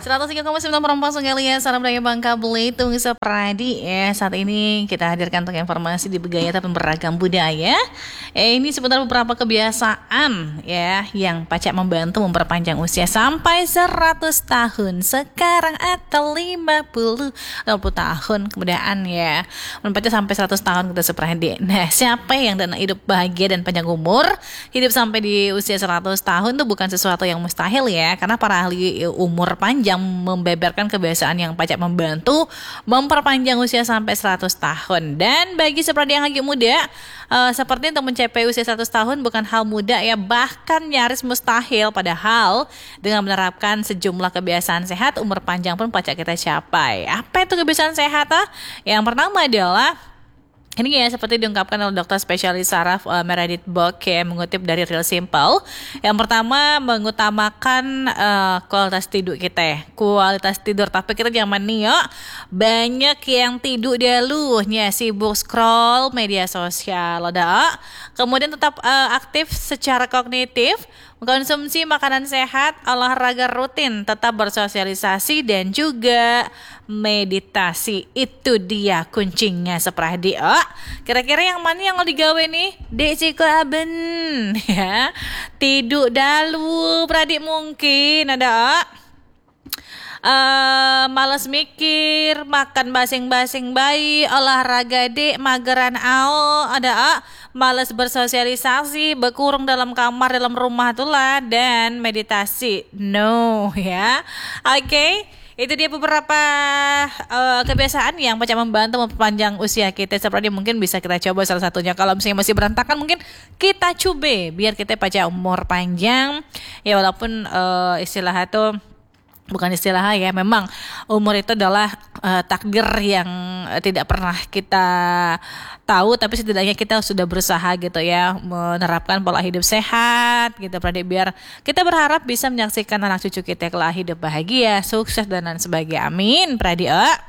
103,9 perempuan Sungai Salam Daya Bangka Belitung Sepradi ya. Saat ini kita hadirkan untuk informasi di Begaya tapi beragam budaya. Ini sebentar beberapa kebiasaan ya yang pacak membantu memperpanjang usia sampai 100 tahun sekarang atau 50 tahun kemudian ya. Menpacak sampai 100 tahun kita Sepradi. Nah, siapa yang dana hidup bahagia dan panjang umur? Hidup sampai di usia 100 tahun itu bukan sesuatu yang mustahil ya, karena para ahli umur panjang membeberkan kebiasaan yang pacak membantu memperpanjang usia sampai 100 tahun. Dan bagi seperti yang lagi muda, seperti untuk mencapai usia 100 tahun bukan hal mudah ya, bahkan nyaris mustahil. Padahal dengan menerapkan sejumlah kebiasaan sehat, umur panjang pun pacak kita capai. Apa itu kebiasaan sehat? Yang pertama adalah ini ya, seperti diungkapkan oleh dokter spesialis saraf Meredith Bock ya, mengutip dari Real Simple. Yang pertama, mengutamakan kualitas tidur kita ya. Kualitas tidur, tapi kita zaman nih ya, banyak yang tidur dulu ya, sibuk scroll media sosial. Kemudian tetap aktif secara kognitif, mengkonsumsi makanan sehat, olahraga rutin, tetap bersosialisasi dan juga meditasi. Itu dia kuncinya Sepradi. Kira-kira yang mana yang digawe nih? Dek Ciko Aben ya. Tidur dalu Pradik mungkin ada malas mikir, makan basing-basing bayi, olahraga dek, mageran ao, ada malas bersosialisasi, berkurung dalam kamar, dalam rumah itulah, dan meditasi. No ya. Oke. Itu dia beberapa kebiasaan yang pacak membantu memperpanjang usia kita. Seperti mungkin bisa kita coba salah satunya. Kalau misalnya masih berantakan, mungkin kita coba biar kita pacak umur panjang. Ya walaupun istilah itu bukan istilah ya, memang umur itu adalah takdir yang tidak pernah kita tahu, tapi setidaknya kita sudah berusaha gitu ya, menerapkan pola hidup sehat gitu Pradik, biar kita berharap bisa menyaksikan anak cucu kita kelak hidup bahagia, sukses dan lain sebagainya. Amin Pradik.